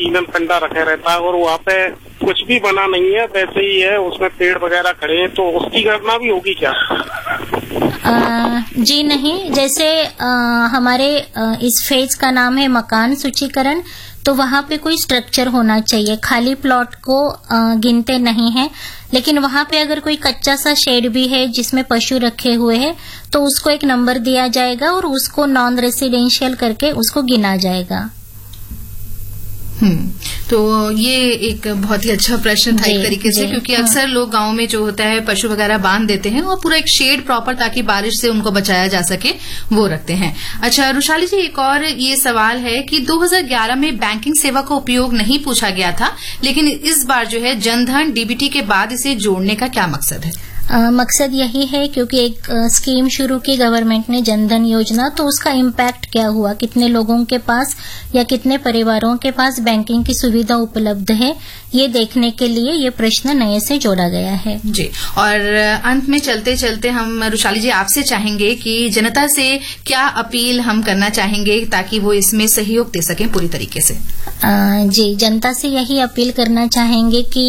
एकदम ठंडा रखे रहता है और वहाँ पे कुछ भी बना नहीं है, वैसे ही है, उसमें पेड़ वगैरह खड़े हैं, तो उसकी घटना भी होगी क्या? जी नहीं, जैसे हमारे इस फेज का नाम है मकान सूचीकरण, तो वहाँ पे कोई स्ट्रक्चर होना चाहिए, खाली प्लॉट को गिनते नहीं है। लेकिन वहाँ पे अगर कोई कच्चा सा शेड भी है जिसमें पशु रखे हुए हैं तो उसको एक नंबर दिया जाएगा और उसको नॉन रेसिडेंशियल करके उसको गिना जाएगा। तो ये एक बहुत ही अच्छा प्रश्न था एक तरीके से, क्योंकि अक्सर लोग गांव में जो होता है पशु वगैरह बांध देते हैं और पूरा एक शेड प्रॉपर ताकि बारिश से उनको बचाया जा सके वो रखते हैं। अच्छा रुशाली जी, एक और ये सवाल है कि 2011 में बैंकिंग सेवा का उपयोग नहीं पूछा गया था, लेकिन इस बार जो है जनधन डीबीटी के बाद इसे जोड़ने का क्या मकसद है? मकसद यही है क्योंकि एक स्कीम शुरू की गवर्नमेंट ने जनधन योजना, तो उसका इम्पैक्ट क्या हुआ, कितने लोगों के पास या कितने परिवारों के पास बैंकिंग की सुविधा उपलब्ध है, ये देखने के लिए ये प्रश्न नए से जोड़ा गया है। जी, और अंत में चलते चलते हम रुशाली जी आपसे चाहेंगे कि जनता से क्या अपील हम करना चाहेंगे ताकि वो इसमें सहयोग दे सकें पूरी तरीके से? जी, जनता से यही अपील करना चाहेंगे कि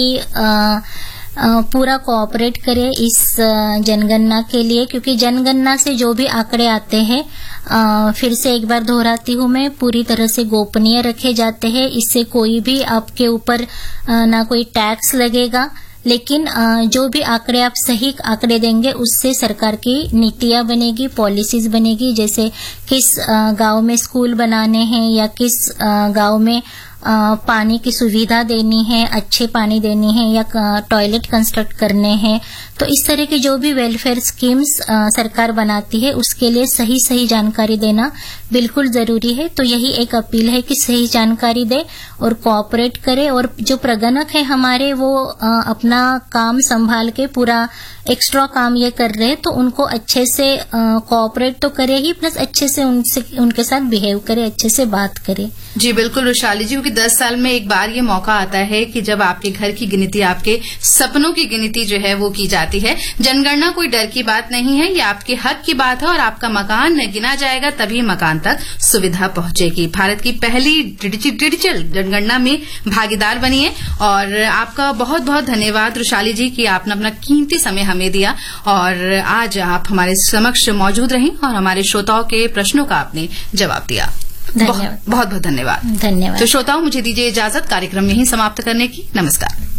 पूरा कोऑपरेट करे इस जनगणना के लिए, क्योंकि जनगणना से जो भी आंकड़े आते हैं फिर से एक बार दोहराती हूँ मैं, पूरी तरह से गोपनीय रखे जाते हैं। इससे कोई भी आपके ऊपर ना कोई टैक्स लगेगा, लेकिन जो भी आंकड़े आप सही आंकड़े देंगे उससे सरकार की नीतियां बनेगी, पॉलिसीज बनेगी, जैसे किस गांव में स्कूल बनाने हैं या किस गांव में पानी की सुविधा देनी है, अच्छे पानी देनी है या टॉयलेट कंस्ट्रक्ट करने हैं। तो इस तरह की जो भी वेलफेयर स्कीम्स सरकार बनाती है उसके लिए सही सही जानकारी देना बिल्कुल जरूरी है। तो यही एक अपील है कि सही जानकारी दे और कोऑपरेट करे, और जो प्रगणक है हमारे वो अपना काम संभाल के पूरा एक्स्ट्रा काम ये कर रहे हैं, तो उनको अच्छे से कोऑपरेट तो करे ही, प्लस अच्छे से उनके साथ बिहेव करे, अच्छे से बात करे। जी बिल्कुल रुशाली जी, क्योंकि 10 साल में एक बार ये मौका आता है कि जब आपके घर की गिनती, आपके सपनों की गिनती जो है वो की जाती है। जनगणना कोई डर की बात नहीं है, ये आपके हक की बात है और आपका मकान गिना जाएगा तभी मकान तक सुविधा पहुंचेगी। भारत की पहली डिजिटल जनगणना में भागीदार बनिए। और आपका बहुत बहुत धन्यवाद रुशाली जी कि आपने अपना कीमती समय हमें दिया और आज आप हमारे समक्ष मौजूद रहीं और हमारे श्रोताओं के प्रश्नों का आपने जवाब दिया। धन्यवाद, बहुत बहुत धन्यवाद। धन्यवाद। तो श्रोताओं, मुझे दीजिए इजाजत कार्यक्रम यहीं समाप्त करने की। नमस्कार।